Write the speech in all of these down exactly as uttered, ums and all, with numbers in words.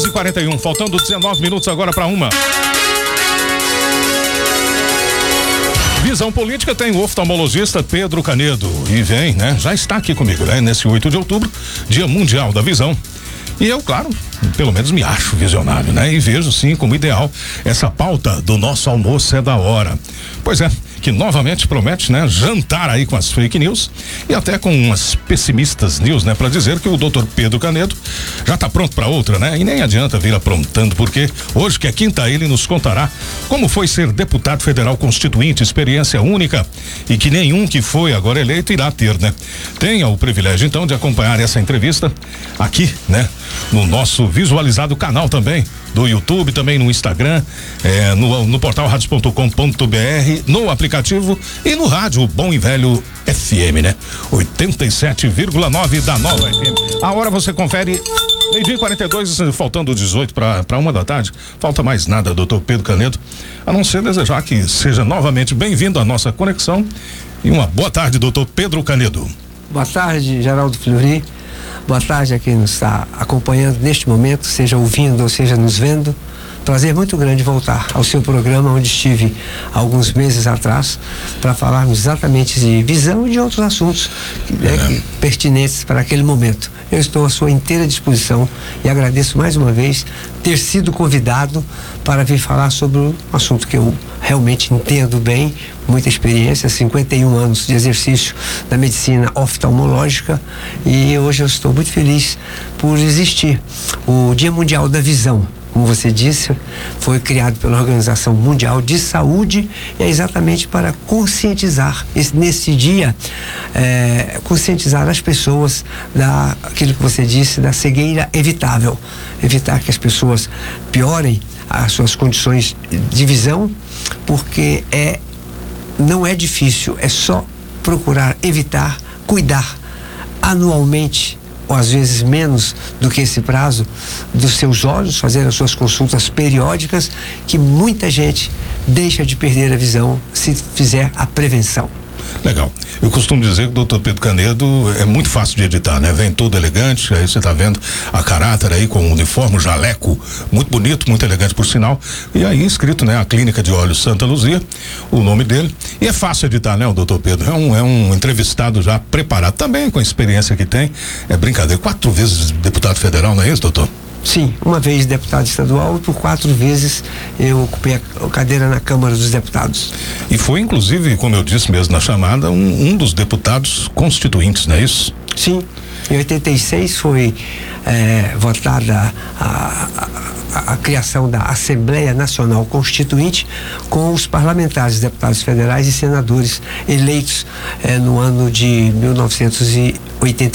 onze e quarenta e um, faltando dezenove minutos agora para uma. Visão Política tem o oftalmologista Pedro Canedo e vem, né? Já está aqui comigo, né? Nesse oito de outubro, Dia Mundial da Visão. E eu, claro, pelo menos me acho visionário, né? E vejo sim como ideal essa pauta do nosso almoço é da hora. Pois é, que novamente promete, né? Jantar aí com as fake news e até com umas pessimistas news, né? Para dizer que o doutor Pedro Canedo já tá pronto para outra, né? E nem adianta vir aprontando, porque hoje que é quinta ele nos contará como foi ser deputado federal constituinte, experiência única e que nenhum que foi agora eleito irá ter, né? Tenha o privilégio então de acompanhar essa entrevista aqui, né? No nosso visualizado canal também do YouTube, também no Instagram, eh, no, no portal radios ponto com ponto br, no aplicativo e no rádio Bom e Velho F M, né? oitenta e sete vírgula nove da Nova F M. A hora você confere, meio-dia e quarenta e dois, faltando dezoito para uma da tarde. Falta mais nada, doutor Pedro Canedo, a não ser desejar que seja novamente bem-vindo à nossa conexão e uma boa tarde, doutor Pedro Canedo. Boa tarde, Geraldo Fleury. Boa tarde a quem nos está acompanhando neste momento, seja ouvindo ou seja nos vendo. Prazer muito grande voltar ao seu programa, onde estive alguns meses atrás para falarmos exatamente de visão e de outros assuntos né, que, pertinentes para aquele momento. Eu estou à sua inteira disposição e agradeço mais uma vez ter sido convidado para vir falar sobre um assunto que eu realmente entendo bem, muita experiência, cinquenta e um anos de exercício da medicina oftalmológica, e hoje eu estou muito feliz por existir o Dia Mundial da Visão. Como você disse, foi criado pela Organização Mundial de Saúde e é exatamente para conscientizar, esse, nesse dia, é, conscientizar as pessoas daquilo que você disse, da cegueira evitável. Evitar que as pessoas piorem as suas condições de visão, porque é, não é difícil, é só procurar evitar, cuidar anualmente, ou às vezes menos do que esse prazo, dos seus olhos, fazer as suas consultas periódicas, que muita gente deixa de perder a visão se fizer a prevenção. Legal. Eu costumo dizer que o doutor Pedro Canedo é muito fácil de editar, né? Vem todo elegante, aí você tá vendo a caráter aí com o uniforme, o jaleco, muito bonito, muito elegante por sinal, e aí escrito, né? A Clínica de Olhos Santa Luzia, o nome dele, e é fácil editar, né? O doutor Pedro é um, é um entrevistado já preparado, também com a experiência que tem, é brincadeira, quatro vezes deputado federal, não é isso, doutor? Sim, uma vez deputado estadual e por quatro vezes eu ocupei a cadeira na Câmara dos Deputados. E foi inclusive, como eu disse mesmo na chamada, um, um dos deputados constituintes, não é isso? Sim, em oitenta e seis foi é, votada a, a, a criação da Assembleia Nacional Constituinte com os parlamentares, deputados federais e senadores eleitos é, no ano de mil novecentos e oitenta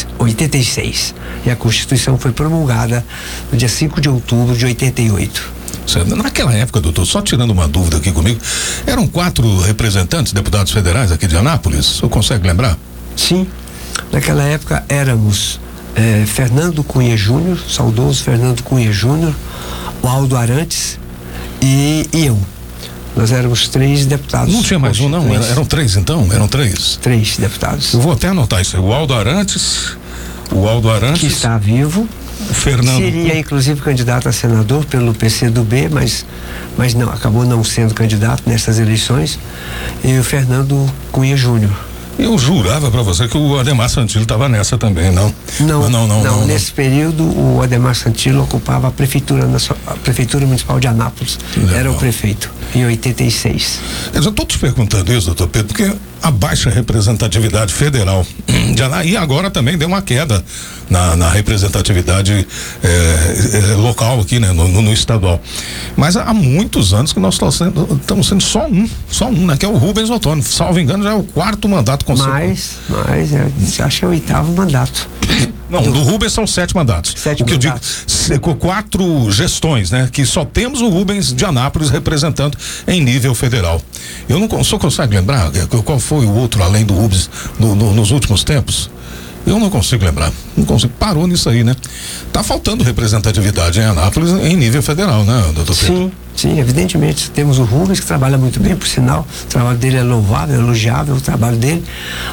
e seis. E a Constituição foi promulgada no dia cinco de outubro de oitenta e oito. Naquela época, doutor, só tirando uma dúvida aqui comigo, eram quatro representantes, deputados federais aqui de Anápolis, o senhor consegue lembrar? Sim, naquela época éramos eh, Fernando Cunha Júnior, saudoso Fernando Cunha Júnior, o Aldo Arantes e, e eu. Nós éramos três deputados. Não tinha mais um, não? Eram três, então? Eram três? Três deputados. Eu vou até anotar isso aí. O Aldo Arantes, o Aldo Arantes... Que está vivo. Fernando... Seria, inclusive, candidato a senador pelo P C do B, mas, mas não, acabou não sendo candidato nessas eleições. E o Fernando Cunha Júnior. Eu jurava pra você que o Ademar Santillo estava nessa também, não? Não, não, não, não, não. Nesse não. período, o Ademar Santillo ocupava a prefeitura, a prefeitura municipal de Anápolis. Legal. Era o prefeito, em oitenta e seis. Eu já estou te perguntando isso, doutor Pedro, porque a baixa representatividade federal já, e agora também deu uma queda na, na representatividade é, é, local aqui, né, no, no, no estadual. Mas há muitos anos que nós estamos sendo, estamos sendo só um, só um, né, que é o Rubens Ottoni. Salvo engano, já é o quarto mandato consecutivo. Mais, mais, é, acho que é o oitavo mandato. Não, do Rubens são sete mandatos. Sete o que mandatos. eu digo, quatro gestões, né? Que só temos o Rubens de Anápolis representando em nível federal. Eu não, o senhor consegue lembrar qual foi o outro além do Rubens no, no, nos últimos tempos? Eu não consigo lembrar. Não consigo. Parou nisso aí, né? Tá faltando representatividade em Anápolis em nível federal, né, doutor Pedro? Sim, sim, evidentemente. Temos o Rubens, que trabalha muito bem, por sinal. O trabalho dele é louvável, elogiável o trabalho dele,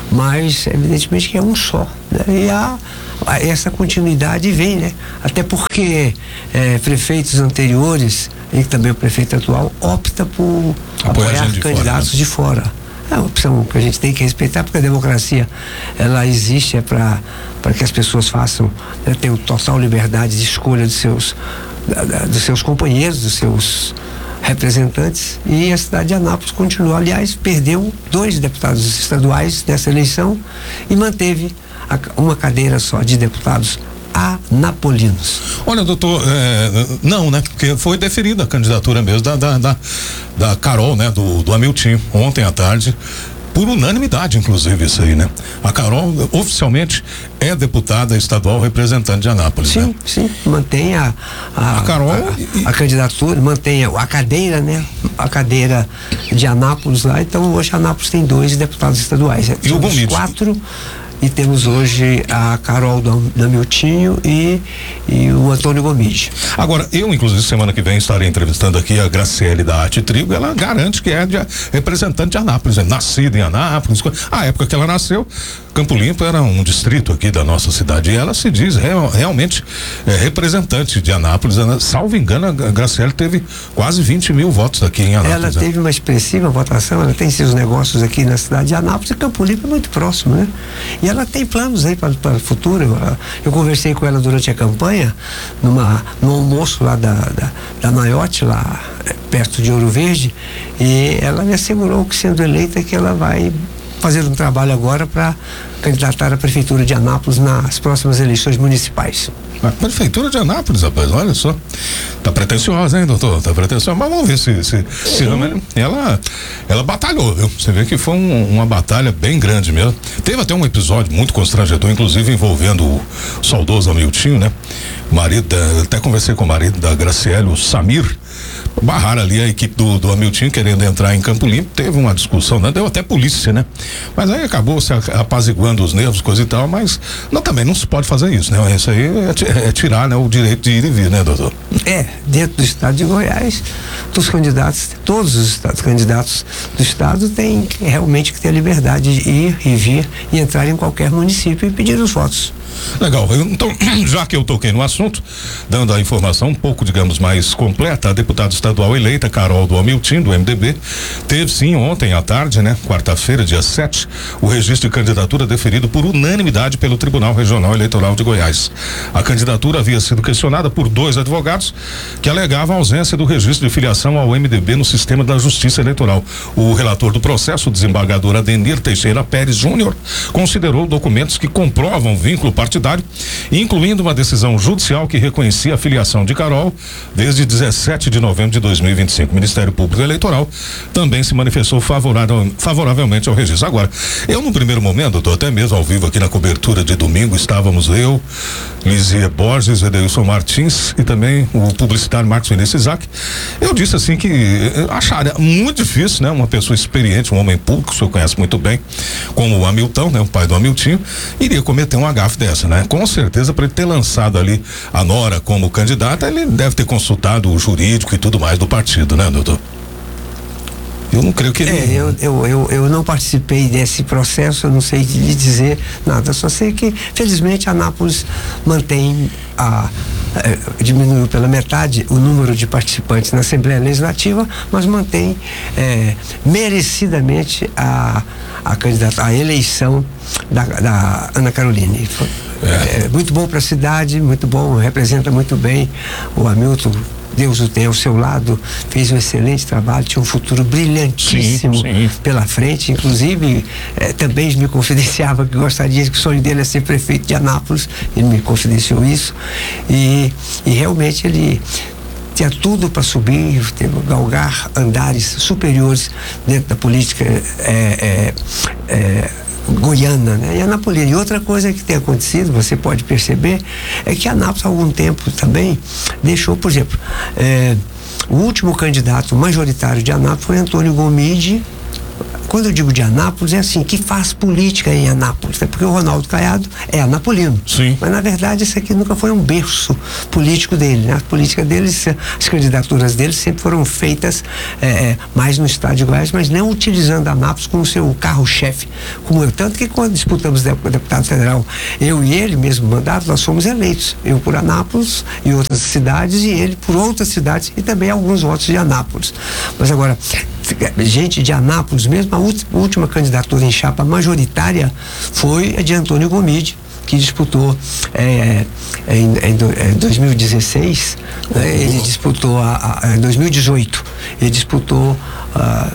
mas evidentemente que é um só, né? E há, essa continuidade vem, né? Até porque é, prefeitos anteriores, e também o prefeito atual, opta por apoiar, apoiar de candidatos fora, né? de fora. É uma opção que a gente tem que respeitar, porque a democracia, ela existe é para para que as pessoas façam, né, tenham total liberdade de escolha dos seus, da, da, dos seus companheiros, dos seus representantes, e a cidade de Anápolis continuou, aliás, perdeu dois deputados estaduais nessa eleição e manteve a, uma cadeira só de deputados anapolinos. Olha, doutor, é, não, né? Porque foi deferida a candidatura mesmo da, da, da, da Carol, né? Do, do Amiltinho, ontem à tarde, por unanimidade, inclusive, isso aí, né? A Carol, oficialmente, é deputada estadual representante de Anápolis, sim, né? Sim, mantém a, a, a Carol a, e, a candidatura, mantém a, a cadeira, né? A cadeira de Anápolis lá, então hoje Anápolis tem dois deputados estaduais. E o Gomide? Quatro. E temos hoje a Carol Damiltinho e, e o Antônio Gomide. Agora, eu, inclusive, semana que vem estarei entrevistando aqui a Graciele da Arte Trigo. Ela garante que é de, representante de Anápolis, é nascida em Anápolis. A época que ela nasceu, Campo Limpo era um distrito aqui da nossa cidade. E ela se diz real, realmente é, representante de Anápolis. Salvo engano, a Graciele teve quase vinte mil votos aqui em Anápolis. Ela teve uma expressiva votação, ela tem seus negócios aqui na cidade de Anápolis, e Campo Limpo é muito próximo, né? E ela tem planos aí para o futuro. Eu, eu conversei com ela durante a campanha, numa, no almoço lá da, da, da Naiote, lá perto de Ouro Verde, e ela me assegurou que, sendo eleita, que ela vai fazer um trabalho agora para candidatar à Prefeitura de Anápolis nas próximas eleições municipais. A Prefeitura de Anápolis, rapaz, olha só. Tá pretensiosa, hein, doutor? Tá pretensiosa. Mas vamos ver se, se, se ela, ela batalhou, viu? Você vê que foi um, uma batalha bem grande mesmo. Teve até um episódio muito constrangedor, inclusive envolvendo o saudoso Amiltinho, né? O marido, da, até conversei com o marido da Graciele, o Samir. Barraram ali a equipe do, do Amiltinho querendo entrar em Campo Limpo, teve uma discussão, né? Deu até polícia, né? Mas aí acabou se apaziguando os nervos, coisa e tal, mas não, também não se pode fazer isso, né? Isso aí é, é tirar, né, o direito de ir e vir, né, doutor? É, dentro do estado de Goiás, os candidatos, todos os estados, candidatos do estado têm que, realmente que ter a liberdade de ir e vir e entrar em qualquer município e pedir os votos. Legal, então, já que eu toquei no assunto, dando a informação um pouco, digamos, mais completa, a deputada estadual eleita, Carol do Amiltinho, do M D B, teve sim ontem à tarde, né, quarta-feira, dia sete, o registro de candidatura deferido por unanimidade pelo Tribunal Regional Eleitoral de Goiás. A candidatura havia sido questionada por dois advogados que alegavam a ausência do registro de filiação ao M D B no sistema da Justiça Eleitoral. O relator do processo, o desembargador Adenir Teixeira Pérez Júnior, considerou documentos que comprovam vínculo partidário, incluindo uma decisão judicial que reconhecia a filiação de Carol desde dezessete de novembro de dois mil e vinte e cinco. O Ministério Público Eleitoral também se manifestou favorável, favoravelmente ao registro. Agora, eu no primeiro momento, doutor, até mesmo ao vivo aqui na cobertura de domingo, estávamos eu, Lizia Borges, Edeilson Martins e também o publicitário Marcos Vinícius Isaac. Eu disse assim que acharia muito difícil, né? Uma pessoa experiente, um homem público, o senhor conhece muito bem, como o Amilton, né? O pai do Amiltinho, iria cometer um agafe dessa, né? Com certeza, para ele ter lançado ali a Nora como candidata, ele deve ter consultado o jurídico e tudo mais do partido, né, doutor? Eu não creio que ele... É, eu, eu, eu, eu não participei desse processo, eu não sei lhe dizer nada, só sei que, felizmente, Anápolis mantém a... É, diminuiu pela metade o número de participantes na Assembleia Legislativa, mas mantém é, merecidamente a, a, candidata, a eleição da, da Ana Caroline. É. É, muito bom para a cidade, muito bom, representa muito bem o Hamilton. Deus o tem ao seu lado, fez um excelente trabalho, tinha um futuro brilhantíssimo sim, sim. pela frente, inclusive eh, também me confidenciava que gostaria, que o sonho dele é ser prefeito de Anápolis, ele me confidenciou isso, e, e realmente ele tinha tudo para subir, galgar andares superiores dentro da política é, é, é, goiana, né? E Anápolis. E outra coisa que tem acontecido, você pode perceber, é que Anápolis há algum tempo também deixou, por exemplo, é, o último candidato majoritário de Anápolis foi Antônio Gomide, quando eu digo de Anápolis, é assim, que faz política em Anápolis, né? Porque o Ronaldo Caiado é anapolino. Sim. Mas, na verdade, esse aqui nunca foi um berço político dele, né? A política dele, as candidaturas dele sempre foram feitas é, mais no estado de Goiás, mas não utilizando Anápolis como seu carro-chefe, como eu. Tanto que quando disputamos o deputado federal, eu e ele, mesmo mandato, nós fomos eleitos. Eu por Anápolis e outras cidades, e ele por outras cidades, e também alguns votos de Anápolis. Mas agora, gente de Anápolis mesmo, a última candidatura em chapa majoritária foi a de Antônio Gomide, que disputou é, em, em, em dois mil e dezesseis, né, ele disputou a, a, em dois mil e dezoito, ele disputou a,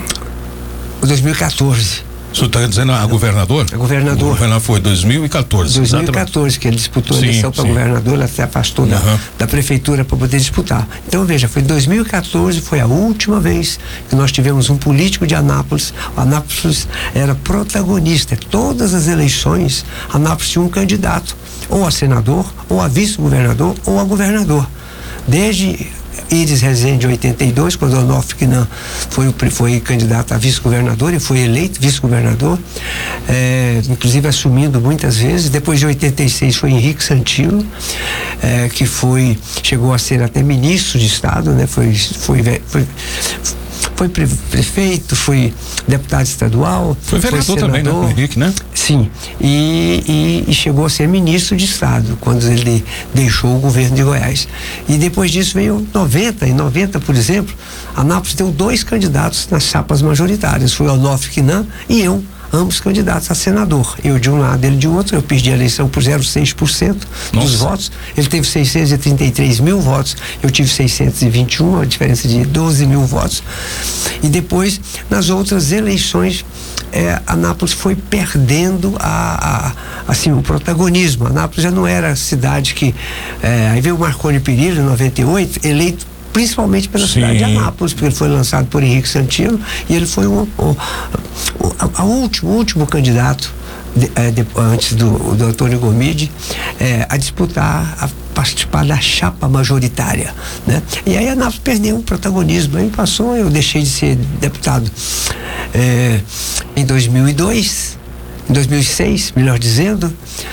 dois mil e quatorze. Você está dizendo a governador? A governador. O governador foi dois mil e quatorze. dois mil e quatorze, exatamente. Que ele disputou a eleição para governador, ele se afastou uhum. da, da prefeitura para poder disputar. Então, veja, foi dois mil e quatorze, foi a última vez que nós tivemos um político de Anápolis. O Anápolis era protagonista. Todas as eleições, Anápolis tinha um candidato, ou a senador, ou a vice-governador, ou a governador. Desde Iris Rezende, em oitenta e dois, quando o Onofre Quinan foi, foi candidato a vice-governador e foi eleito vice-governador, é, inclusive assumindo muitas vezes. Depois de oitenta e seis foi Henrique Santino, é, que foi, chegou a ser até ministro de Estado, né? Foi, foi, foi, foi prefeito, foi deputado estadual. Foi vereador também, né? O Henrique, né? Sim, e, e, e chegou a ser ministro de Estado quando ele deixou o governo de Goiás. E depois disso veio noventa, em noventa, por exemplo, Anápolis deu dois candidatos nas chapas majoritárias, foi o Onofre Quinan e eu, ambos candidatos a senador. Eu de um lado, ele de outro. Eu perdi a eleição por zero vírgula seis por cento dos votos. Ele teve seiscentos e trinta e três mil votos. Eu tive seiscentos e vinte e um, uma diferença de doze mil votos. E depois, nas outras eleições, é, Anápolis foi perdendo a, a, assim, o protagonismo. Anápolis já não era a cidade que... É, aí veio o Marconi Perillo, em noventa e oito, eleito principalmente pela Sim. cidade de Anápolis, porque ele foi lançado por Henrique Santino e ele foi o, o, o, a, a último, o último candidato de, é, de, antes do, do Antônio Gomide é, a disputar, a participar da chapa majoritária, né? E aí Anápolis perdeu o protagonismo. Aí passou, eu deixei de ser deputado é, em dois mil e dois, em dois mil e seis, melhor dizendo,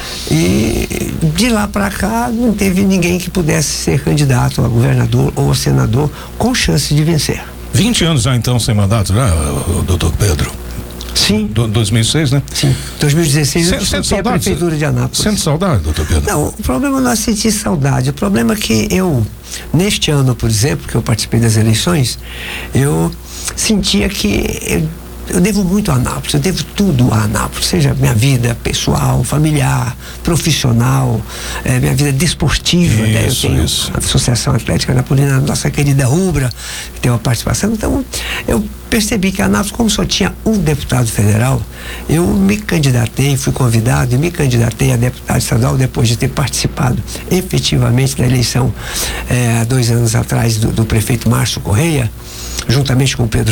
e de lá para cá não teve ninguém que pudesse ser candidato a governador ou a senador com chance de vencer. vinte anos já então sem mandato, né, doutor Pedro? Sim. Do, dois mil e seis, né? Sim. dois mil e dezesseis eu disputei a prefeitura de Anápolis. Sente saudade, doutor Pedro? Não, o problema não é sentir saudade. O problema é que eu, neste ano, por exemplo, que eu participei das eleições, eu sentia que eu, eu devo muito a Anápolis, eu devo tudo a Anápolis, seja minha vida pessoal, familiar, profissional, é, minha vida desportiva, isso, né? Eu tenho isso. a Associação Atlética Anapolina, nossa querida Rubra, que tem uma participação. Então, eu percebi que a Anápolis, como só tinha um deputado federal, eu me candidatei, fui convidado e me candidatei a deputado estadual depois de ter participado efetivamente da eleição é, há dois anos atrás do, do prefeito Márcio Correia, juntamente com o Pedro